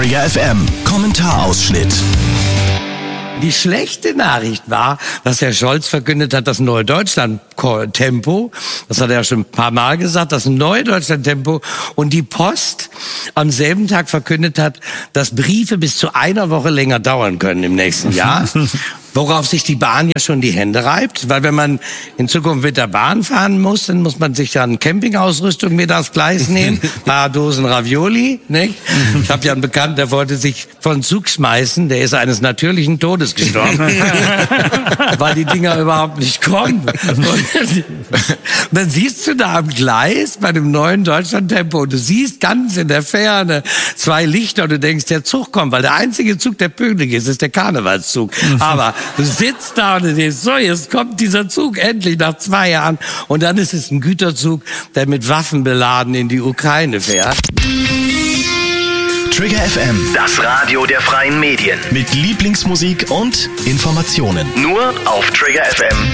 Trigger FM Kommentarausschnitt. Die schlechte Nachricht war, dass Herr Scholz verkündet hat, das neue Deutschland-Tempo, das hat er ja schon ein paar Mal gesagt, das neue Deutschland-Tempo, und die Post am selben Tag verkündet hat, dass Briefe bis zu einer Woche länger dauern können im nächsten Jahr. Worauf sich die Bahn ja schon die Hände reibt, weil wenn man in Zukunft mit der Bahn fahren muss, dann muss man sich dann Campingausrüstung mit aufs Gleis nehmen, paar Dosen Ravioli, nicht? Ich habe ja einen Bekannten, der wollte sich von Zug schmeißen, der ist eines natürlichen Todes gestorben, weil die Dinger überhaupt nicht kommen. Und dann siehst du da am Gleis bei dem neuen Deutschlandtempo, und du siehst ganz in der Ferne zwei Lichter und du denkst, der Zug kommt, weil der einzige Zug, der pünktlich ist der Karnevalszug. Aber du sitzt da und du denkst, so, jetzt kommt dieser Zug endlich nach 2 Jahren. Und dann ist es ein Güterzug, der mit Waffen beladen in die Ukraine fährt. Trigger FM, Das Radio der freien Medien. mit Lieblingsmusik und Informationen. Nur auf Trigger FM.